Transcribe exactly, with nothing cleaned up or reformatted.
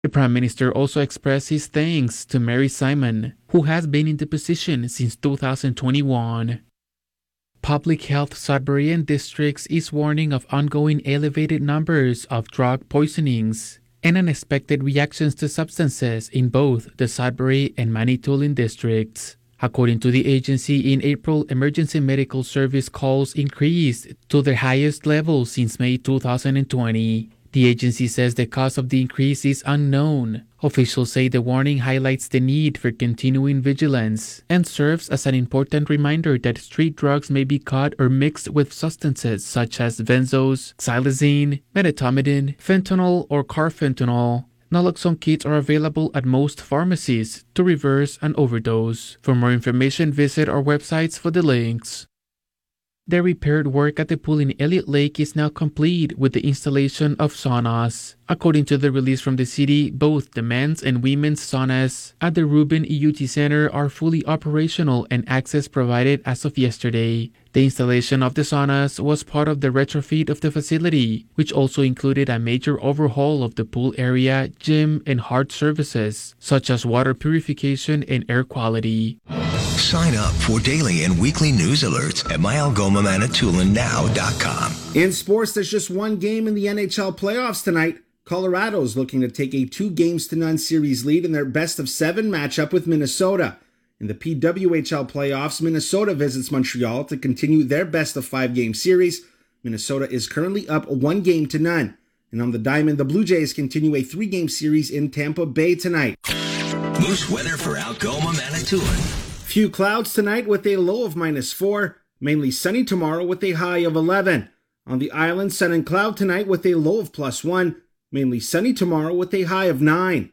The Prime Minister also expressed his thanks to Mary Simon, who has been in the position since two thousand twenty-one. Public Health Sudbury and Districts is warning of ongoing elevated numbers of drug poisonings and unexpected reactions to substances in both the Sudbury and Manitoulin districts. According to the agency, in April, emergency medical service calls increased to their highest level since May two thousand twenty. The agency says the cause of the increase is unknown. Officials say the warning highlights the need for continuing vigilance and serves as an important reminder that street drugs may be caught or mixed with substances such as benzos, xylazine, medetomidine, fentanyl, or carfentanil. Naloxone kits are available at most pharmacies to reverse an overdose. For more information, visit our websites for the links. The repaired work at the pool in Elliott Lake is now complete with the installation of saunas. According to the release from the city, both the men's and women's saunas at the Rubin E U T Center are fully operational and access provided as of yesterday. The installation of the saunas was part of the retrofit of the facility, which also included a major overhaul of the pool area, gym, and hard services, such as water purification and air quality. Sign up for daily and weekly news alerts at my algoma manitoulin now dot com. In sports, there's just one game in the N H L playoffs tonight. Colorado's looking to take a two games to none series lead in their best of seven matchup with Minnesota. In the P W H L playoffs, Minnesota visits Montreal to continue their best of five game series. Minnesota is currently up one game to none. And on the diamond, the Blue Jays continue a three game series in Tampa Bay tonight. Moose weather for Algoma, Manitoulin. Few clouds tonight with a low of minus four. Mainly sunny tomorrow with a high of eleven. On the island, sun and cloud tonight with a low of plus one. Mainly sunny tomorrow with a high of nine.